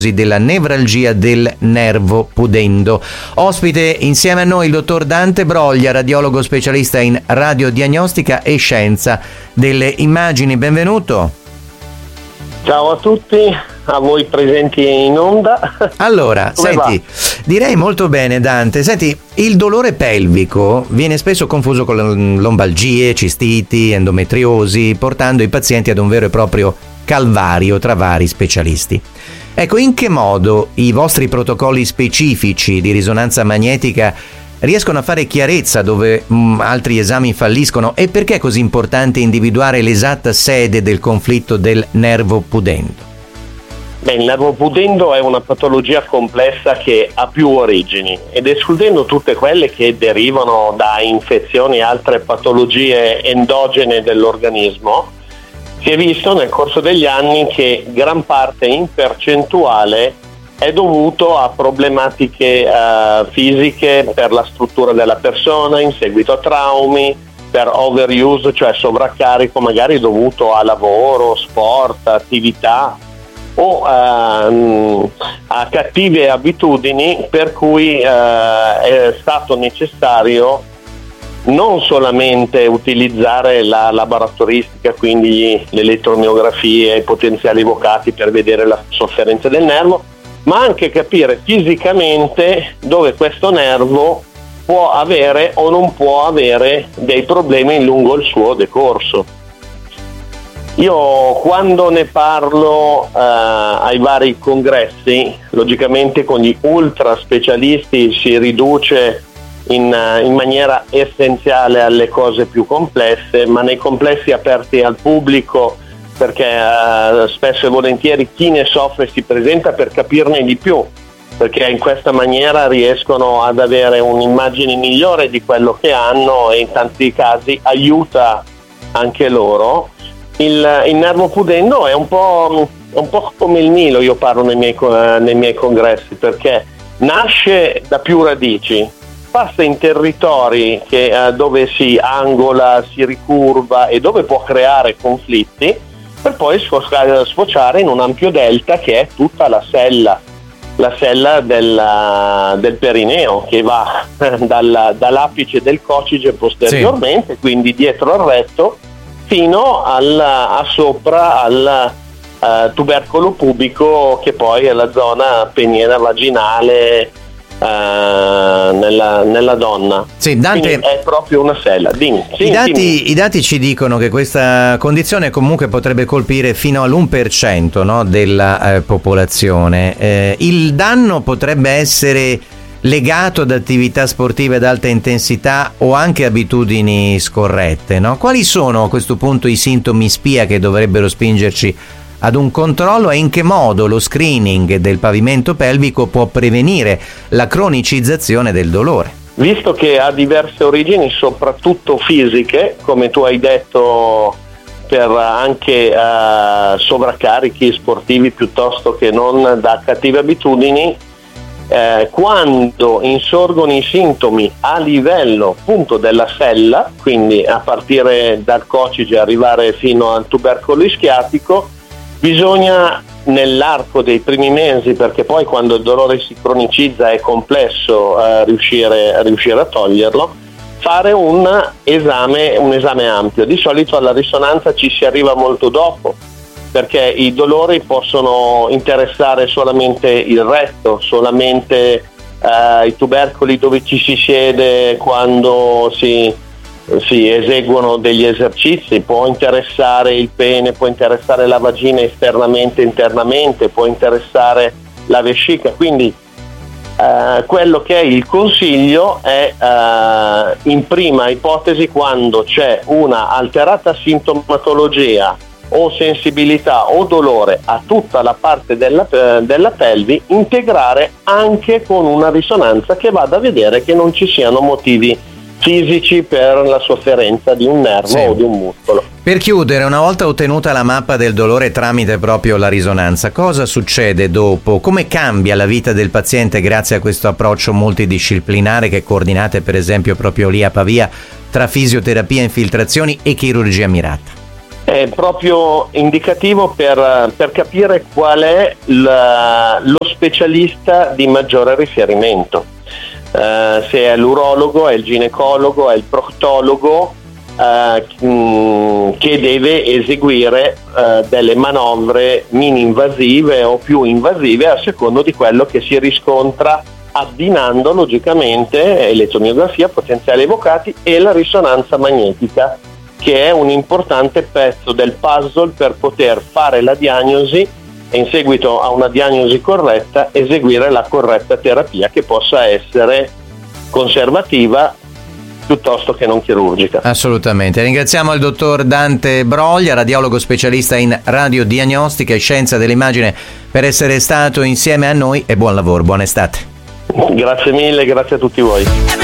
della nevralgia del nervo pudendo. Ospite insieme a noi il dottor Dante Broglia, radiologo specialista in radiodiagnostica e scienza delle immagini. Benvenuto. Ciao a tutti, a voi presenti in onda. Allora, senti, direi molto bene Dante. Senti, il dolore pelvico viene spesso confuso con lombalgie, cistiti, endometriosi, portando i pazienti ad un vero e proprio calvario tra vari specialisti. Ecco, in che modo i vostri protocolli specifici di risonanza magnetica riescono a fare chiarezza dove altri esami falliscono, e perché è così importante individuare l'esatta sede del conflitto del nervo pudendo? Beh, il nervo pudendo è una patologia complessa che ha più origini, ed escludendo tutte quelle che derivano da infezioni e altre patologie endogene dell'organismo, si è visto nel corso degli anni che gran parte in percentuale è dovuto a problematiche fisiche per la struttura della persona in seguito a traumi, per overuse, cioè sovraccarico magari dovuto a lavoro, sport, attività o a cattive abitudini, per cui è stato necessario non solamente utilizzare la laboratoristica, quindi le elettromiografie, i potenziali evocati per vedere la sofferenza del nervo, ma anche capire fisicamente dove questo nervo può avere o non può avere dei problemi lungo il suo decorso. Io quando ne parlo ai vari congressi, logicamente con gli ultra specialisti si riduce in maniera essenziale alle cose più complesse, ma nei complessi aperti al pubblico, perché spesso e volentieri chi ne soffre si presenta per capirne di più, perché in questa maniera riescono ad avere un'immagine migliore di quello che hanno, e in tanti casi aiuta anche loro. Il nervo pudendo è un po' come il Nilo, io parlo nei miei congressi, perché nasce da più radici, passa in territori dove si angola, si ricurva e dove può creare conflitti, per poi sfociare in un ampio delta che è tutta la sella del perineo, che va dall'apice del coccige posteriormente, sì, quindi dietro al retto, fino sopra al tubercolo pubico, che poi è la zona peniena vaginale nella donna. Sì, Dante, quindi è proprio una sella. I dati ci dicono che questa condizione comunque potrebbe colpire fino all'1%, no, della popolazione. Il danno potrebbe essere legato ad attività sportive ad alta intensità o anche abitudini scorrette, no? Quali sono a questo punto i sintomi spia che dovrebbero spingerci ad un controllo, e in che modo lo screening del pavimento pelvico può prevenire la cronicizzazione del dolore? Visto che ha diverse origini, soprattutto fisiche, come tu hai detto, per anche sovraccarichi sportivi piuttosto che non da cattive abitudini, quando insorgono i sintomi a livello appunto della sella, quindi a partire dal coccige arrivare fino al tubercolo ischiatico, bisogna nell'arco dei primi mesi, perché poi quando il dolore si cronicizza è complesso riuscire a toglierlo, fare un esame ampio. Di solito alla risonanza ci si arriva molto dopo, perché i dolori possono interessare solamente il retto, solamente i tubercoli dove ci si siede quando si eseguono degli esercizi, può interessare il pene, può interessare la vagina esternamente, internamente, può interessare la vescica. Quindi quello che è il consiglio è in prima ipotesi, quando c'è una alterata sintomatologia o sensibilità o dolore a tutta la parte della pelvi, integrare anche con una risonanza che vada a vedere che non ci siano motivi fisici per la sofferenza di un nervo, sì, o di un muscolo. Per chiudere, una volta ottenuta la mappa del dolore tramite proprio la risonanza, cosa succede dopo? Come cambia la vita del paziente grazie a questo approccio multidisciplinare che coordinate per esempio proprio lì a Pavia tra fisioterapia, infiltrazioni e chirurgia mirata? È proprio indicativo per capire qual è lo specialista di maggiore riferimento, se è l'urologo, è il ginecologo, è il proctologo, che deve eseguire delle manovre mini invasive o più invasive a secondo di quello che si riscontra, abbinando logicamente elettromiografia, potenziali evocati e la risonanza magnetica, che è un importante pezzo del puzzle per poter fare la diagnosi e in seguito a una diagnosi corretta eseguire la corretta terapia, che possa essere conservativa piuttosto che non chirurgica. Assolutamente. Ringraziamo il dottor Dante Broglia, radiologo specialista in radiodiagnostica e scienza dell'immagine, per essere stato insieme a noi, e buon lavoro, buona estate. Grazie mille, grazie a tutti voi.